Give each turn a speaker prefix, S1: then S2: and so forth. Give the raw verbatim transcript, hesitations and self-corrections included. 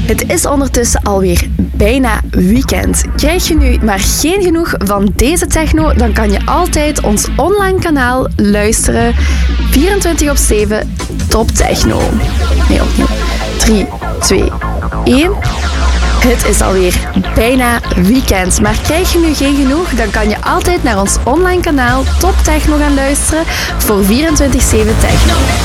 S1: Het is ondertussen alweer bijna weekend. Krijg je nu maar geen genoeg van deze techno, dan kan je altijd ons online kanaal luisteren. vierentwintig op zeven Top Techno. Nee, opnieuw. drie, twee, één. Het is alweer bijna weekend, maar krijg je nu geen genoeg, dan kan je altijd naar ons online kanaal Top Techno gaan luisteren voor vierentwintig zeven Techno.